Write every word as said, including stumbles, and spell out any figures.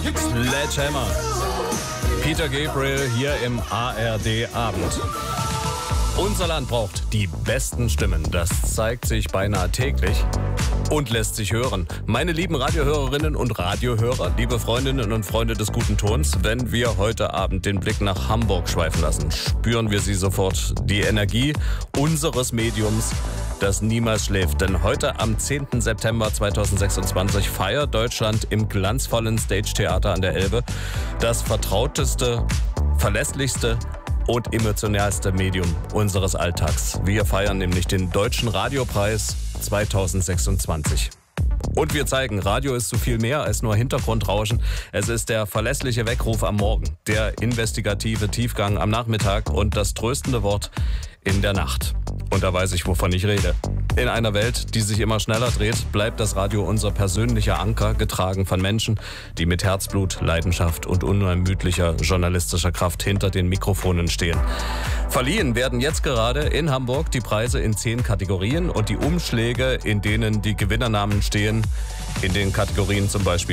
Sledgehammer. Peter Gabriel hier im A R D-Abend. Unser Land braucht die besten Stimmen. Das zeigt sich beinahe täglich und lässt sich hören. Meine lieben Radiohörerinnen und Radiohörer, liebe Freundinnen und Freunde des guten Tons, wenn wir heute Abend den Blick nach Hamburg schweifen lassen, spüren wir sie sofort. Die Energie unseres Mediums, das niemals schläft. Denn heute am zehnten September zweitausendsechsundzwanzig feiert Deutschland im glanzvollen Stage Theater an der Elbe das vertrauteste, verlässlichste und emotionalste Medium unseres Alltags. Wir feiern nämlich den Deutschen Radiopreis zweitausendsechsundzwanzig. Und wir zeigen, Radio ist so viel mehr als nur Hintergrundrauschen. Es ist der verlässliche Weckruf am Morgen, der investigative Tiefgang am Nachmittag und das tröstende Wort in der Nacht. Und da weiß ich, wovon ich rede. In einer Welt, die sich immer schneller dreht, bleibt das Radio unser persönlicher Anker, getragen von Menschen, die mit Herzblut, Leidenschaft und unermüdlicher journalistischer Kraft hinter den Mikrofonen stehen. Verliehen werden jetzt gerade in Hamburg die Preise in zehn Kategorien und die Umschläge, in denen die Gewinnernamen stehen, in den Kategorien zum Beispiel